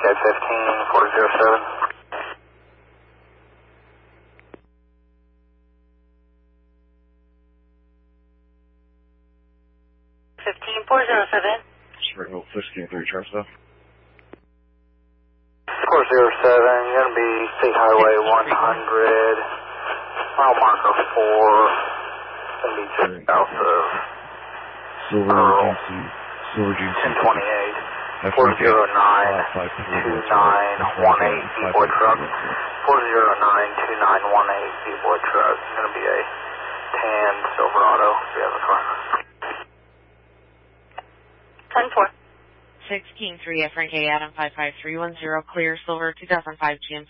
Okay, 15407. Springbok 16-3 Charleston. 407, you're going to be State Highway 100, mile marker 4, going to be just south of Silver GC, Silver GC. 1028, 409-2918, B-Boy truck, 409-2918, B-Boy truck, it's going to be a tan Silverado, if you have a car. 10-4. 16-3 FRK Adam 55310, clear silver 2005 GMC.